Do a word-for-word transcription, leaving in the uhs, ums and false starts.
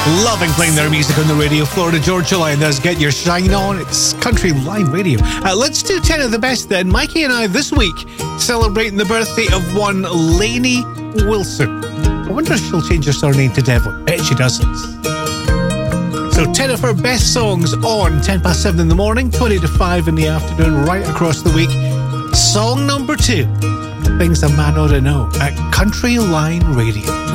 Loving playing their music on the radio. Florida Georgia Line does Get Your Shine On. It's Country Line Radio. Uh, let's do ten of the best then. Mikey and I this week celebrating the birthday of one Lainey Wilson. I wonder if she'll change her surname to Devlin. Bet she doesn't. So ten of her best songs on ten past seven in the morning, twenty to five in the afternoon, right across the week. Song number two, things a man ought to know at Country Line Radio.